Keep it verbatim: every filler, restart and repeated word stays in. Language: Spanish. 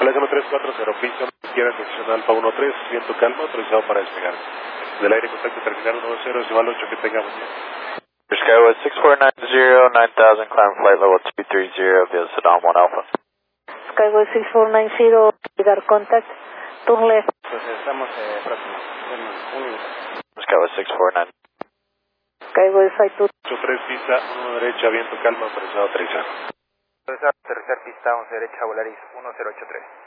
Teléfono tres cuatro cero, pista izquierda, dirección Alfa uno tres, viento calma, autorizado para despegar. Del aire contacto terminal uno cero, Decimal ocho, que tenga buen día. Skyway six four nine zero, nine thousand, climb flight level two three zero via Saddam one Alpha. Skyway six four nine zero, radar contact, turn left. Pues estamos eh, próximos, en un minuto. Skyway six four nine. Skyway five two. ocho tres, pista uno derecha, viento calma, autorizado a aterrizar. Autorizado a aterrizar pista once derecha, Volaris uno cero ocho tres.